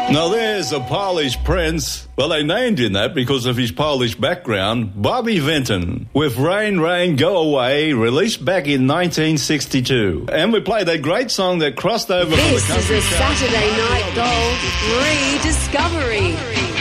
Now there's a Polish prince. Well, they named him that because of his Polish background, Bobby Vinton, with Rain, Rain, Go Away, released back in 1962. And we played that great song that crossed over from the country. This is a Saturday Night Gold rediscovery.